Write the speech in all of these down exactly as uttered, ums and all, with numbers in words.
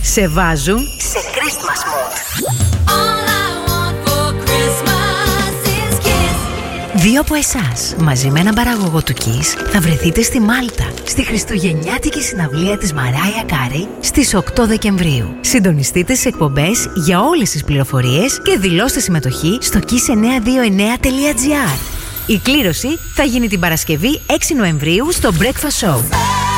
σε βάζουν σε Christmas mood. Δύο από εσάς, μαζί με έναν παραγωγό του Kiss, θα βρεθείτε στη Μάλτα, στη χριστουγεννιάτικη συναυλία της Mariah Carey στις οκτώ Δεκεμβρίου. Συντονιστείτε στις εκπομπές για όλες τις πληροφορίες και δηλώστε συμμετοχή στο kiss εννιακόσια είκοσι εννέα τελεία gr. Η κλήρωση θα γίνει την Παρασκευή έξι Νοεμβρίου στο Breakfast Show.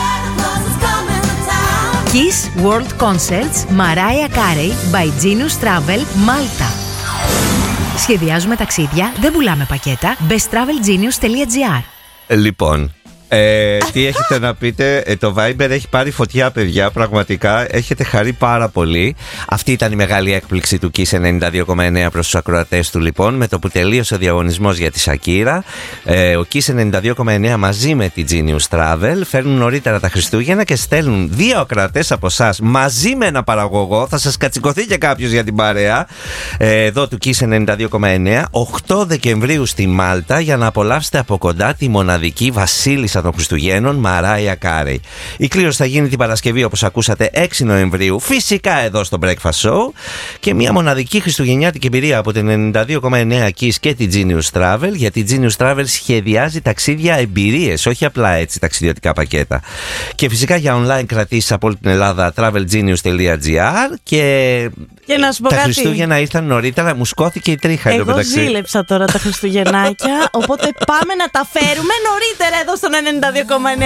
Kiss World Concerts Mariah Carey by Genius Travel Malta. Σχεδιάζουμε ταξίδια, δεν πουλάμε πακέτα. best travel genius τελεία gr. Λοιπόν, ε, τι έχετε να πείτε? ε, Το Viber έχει πάρει φωτιά, παιδιά. Πραγματικά έχετε χαρεί πάρα πολύ. Αυτή ήταν η μεγάλη έκπληξη του Kiss ενενήντα δύο κόμμα εννέα προς τους ακροατές του, λοιπόν. Με το που τελείωσε ο διαγωνισμός για τη Σακύρα, ε, ο Kiss ενενήντα δύο κόμμα εννέα μαζί με τη Genius Travel φέρνουν νωρίτερα τα Χριστούγεννα και στέλνουν δύο ακροατές από εσάς μαζί με ένα παραγωγό. Θα σας κατσικωθεί και κάποιος για την παρέα, ε, εδώ του Kiss ενενήντα δύο κόμμα εννέα, οκτώ Δεκεμβρίου στη Μάλτα, για να απολαύσετε από κοντά τη μοναδική βασίλισσα των Χριστουγέννων, Mariah Carey. Η κλήρωση θα γίνει την Παρασκευή, όπως ακούσατε, έξι Νοεμβρίου, φυσικά εδώ στο Breakfast Show, και μια μοναδική χριστουγεννιάτικη εμπειρία από την ενενήντα δύο κόμμα εννέα Kiss και τη Genius Travel, γιατί η Genius Travel σχεδιάζει ταξίδια εμπειρίες, όχι απλά έτσι ταξιδιωτικά πακέτα. Και φυσικά για online κρατήσεις από όλη την Ελλάδα, travel genius τελεία gr. Και, και να σου πω τα κάτι. Χριστούγεννα ήρθαν νωρίτερα, μου σκόθηκε η τρίχα. Εγώ ζήλεψα τώρα τα Χριστουγεννάκια, οπότε πάμε να τα φέρουμε νωρίτερα εδώ στον ενενήντα δύο κόμμα εννέα.